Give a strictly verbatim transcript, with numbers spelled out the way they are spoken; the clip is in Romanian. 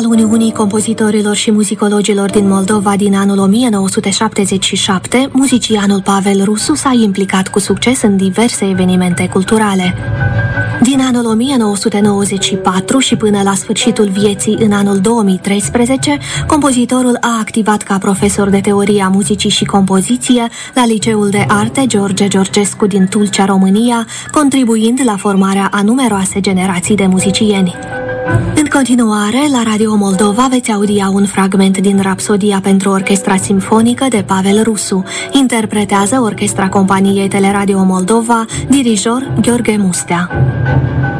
al Uniunii Compozitorilor și Muzicologilor din Moldova din anul o mie nouă sute șaptezeci și șapte, muzicianul Pavel Rusu s-a implicat cu succes în diverse evenimente culturale. Din anul o mie nouă sute nouăzeci și patru și până la sfârșitul vieții în anul două mii treisprezece, compozitorul a activat ca profesor de teorie a muzicii și compoziție la Liceul de Arte George Georgescu din Tulcea, România, contribuind la formarea a numeroase generații de muzicieni. În continuare, la Radio Moldova veți audia un fragment din Rapsodia pentru orchestra simfonică de Pavel Rusu. Interpretează Orchestra Companiei Teleradio Moldova, dirijor Gheorghe Mustea.